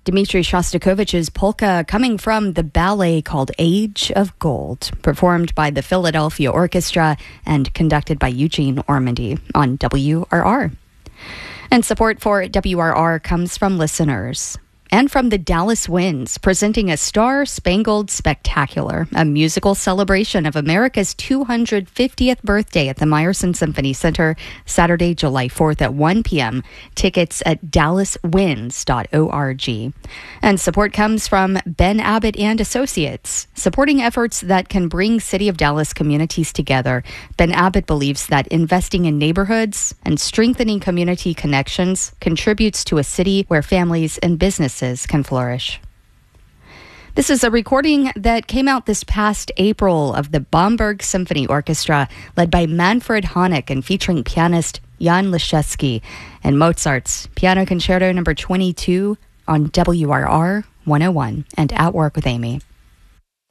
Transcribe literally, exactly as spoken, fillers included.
Dmitri Shostakovich's polka coming from the ballet called Age of Gold, performed by the Philadelphia Orchestra and conducted by Eugene Ormandy on W R R. And support for W R R comes from listeners. And from the Dallas Winds, presenting a Star-Spangled Spectacular, a musical celebration of America's two hundred fiftieth birthday at the Meyerson Symphony Center, Saturday, July fourth at one p.m. Tickets at dallas winds dot org. And support comes from Ben Abbott and Associates, supporting efforts that can bring City of Dallas communities together. Ben Abbott believes that investing in neighborhoods and strengthening community connections contributes to a city where families and businesses can flourish. This is a recording that came out this past April of the Bamberg Symphony Orchestra, led by Manfred Honeck and featuring pianist Jan Leszewski, and Mozart's Piano Concerto number twenty-two on W R R one oh one and At Work with Amy.